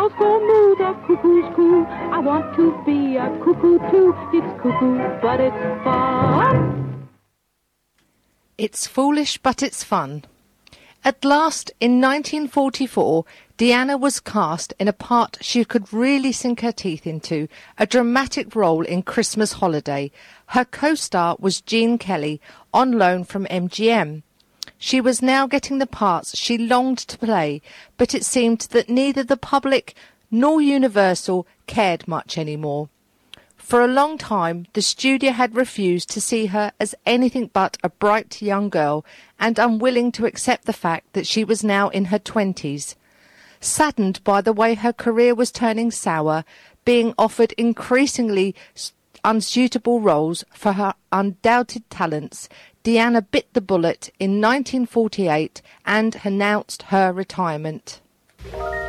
bells go moo, the cuckoo's coo. I want to be a cuckoo too. It's cuckoo, but it's fun. It's foolish, but it's fun. At last, in 1944, Deanna was cast in a part she could really sink her teeth into, a dramatic role in Christmas Holiday. Her co-star was Gene Kelly, on loan from MGM. She was now getting the parts she longed to play, but it seemed that neither the public nor Universal cared much anymore. For a long time, the studio had refused to see her as anything but a bright young girl and unwilling to accept the fact that she was now in her 20s. Saddened by the way her career was turning sour, being offered increasingly unsuitable roles for her undoubted talents, Deanna bit the bullet in 1948 and announced her retirement.